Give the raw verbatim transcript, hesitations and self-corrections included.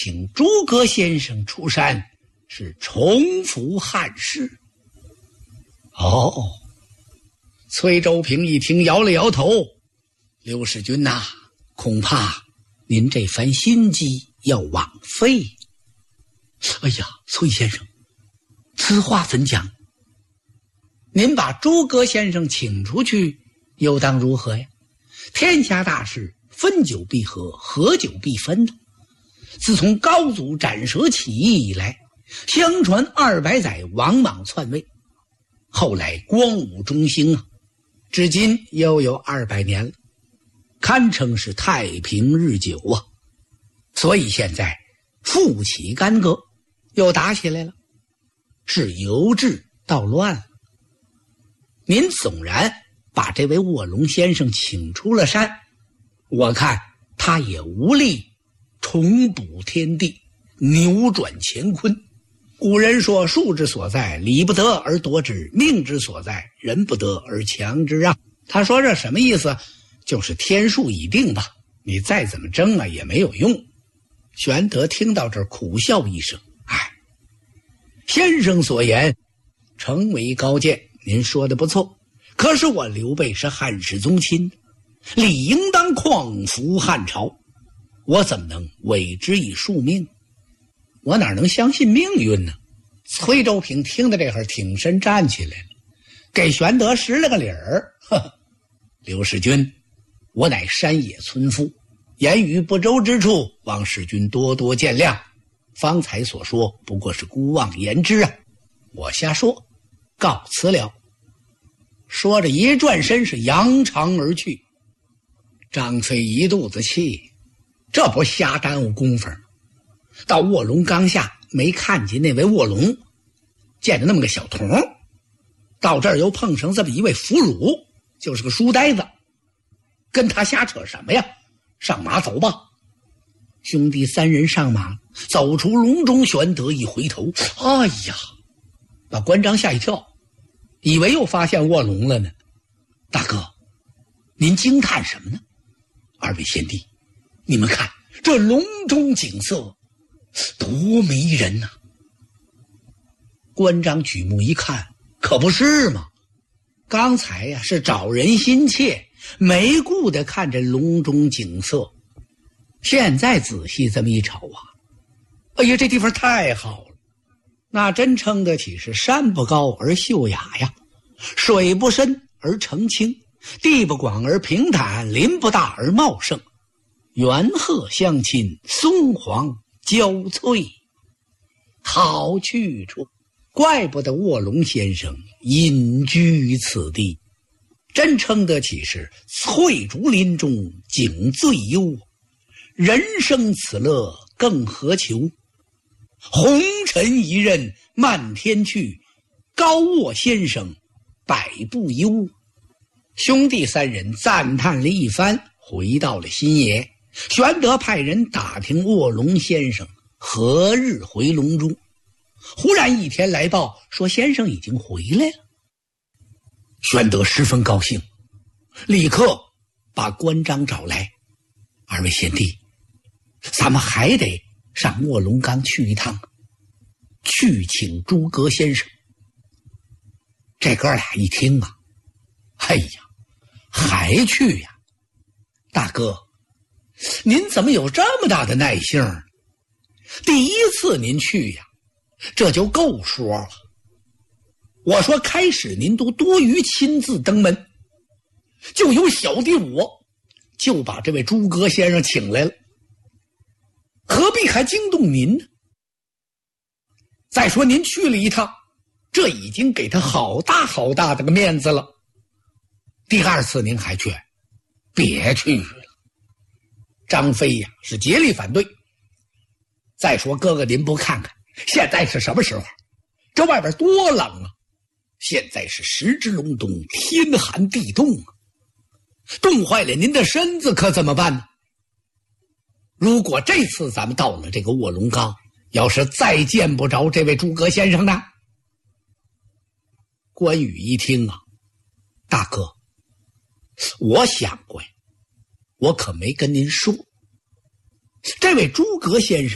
请诸葛先生出山，是重复汉室。哦，崔州平一听摇了摇头，刘世军呐、啊，恐怕您这番心机要枉费。哎呀，崔先生，此话怎讲？您把诸葛先生请出去，又当如何呀？天下大事，分久必合，合久必分的。自从高祖斩蛇起义以来，相传二百载王莽篡位，后来光武中兴啊，至今又有二百年了，堪称是太平日久啊。所以现在复起干戈，又打起来了，是由治到乱了。您纵然把这位卧龙先生请出了山，我看他也无力重补天地，扭转乾坤。古人说，术之所在，理不得而夺之；命之所在，人不得而强之啊。他说这什么意思？就是天数已定吧，你再怎么争啊也没有用。玄德听到这儿苦笑一声，哎，先生所言诚为高见，您说的不错，可是我刘备是汉室宗亲，理应当匡扶汉朝，我怎么能委之以庶命？我哪能相信命运呢？崔州平听到这会儿挺身站起来了，给玄德施了个礼儿。呵呵，刘世军，我乃山野村夫，言语不周之处，望世君多多见谅。方才所说不过是孤妄言之啊，我瞎说，告辞了。说着一转身是扬长而去。张飞一肚子气，这不瞎耽误功夫吗？到卧龙冈下没看见那位卧龙，见着那么个小童，到这儿又碰上这么一位俘虏，就是个书呆子，跟他瞎扯什么呀？上马走吧。兄弟三人上马，走出笼中，玄德一回头，哎呀，把关张吓一跳，以为又发现卧龙了呢。大哥，您惊叹什么呢？二位贤弟，你们看这笼中景色多迷人呐、啊！关张举目一看，可不是嘛，刚才呀、啊、是找人心切，没顾得看这笼中景色，现在仔细这么一瞅啊，哎呀，这地方太好了，那真称得起是山不高而秀雅呀，水不深而澄清，地不广而平坦，林不大而茂盛，猿鹤相亲，松黄交翠，好去处。怪不得卧龙先生隐居于此地，真称得起是翠竹林中景最优，人生此乐更何求？红尘一任漫天去，高卧先生百步幽。兄弟三人赞叹了一番，回到了新野。玄德派人打听卧龙先生何日回笼中，忽然一天来报说先生已经回来了。玄德十分高兴，立刻把关张找来，二位贤弟，咱们还得上卧龙岗去一趟，去请诸葛先生。这哥俩一听啊，哎呀，还去呀？大哥，您怎么有这么大的耐性？第一次您去呀，这就够说了。我说开始您都多余亲自登门，就由小弟我就把这位诸葛先生请来了，何必还惊动您呢？再说您去了一趟，这已经给他好大好大的个面子了，第二次您还去，别去了。张飞呀是竭力反对。再说哥哥您不看看现在是什么时候，这外边多冷啊，现在是时之隆冬，天寒地冻啊，冻坏了您的身子可怎么办呢？如果这次咱们到了这个卧龙岗，要是再见不着这位诸葛先生呢？关羽一听啊，大哥，我想过呀，我可没跟您说，这位诸葛先生